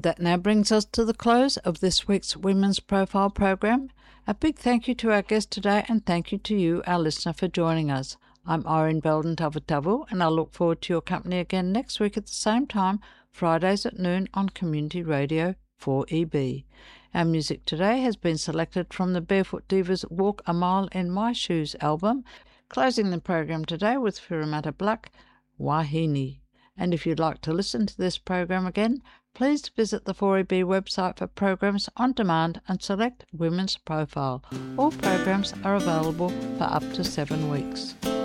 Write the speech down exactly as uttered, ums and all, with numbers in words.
That now brings us to the close of this week's Women's Profile program. A big thank you to our guest today, and thank you to you, our listener, for joining us. I'm Irene Belden Tavatavu, and I look forward to your company again next week at the same time, Fridays at noon on Community Radio four E B. Our music today has been selected from the Barefoot Divas Walk a Mile in My Shoes album, closing the program today with Firamata Black, Wahine. And if you'd like to listen to this program again, please visit the four E B website for programs on demand and select Women's Profile. All programs are available for up to seven weeks.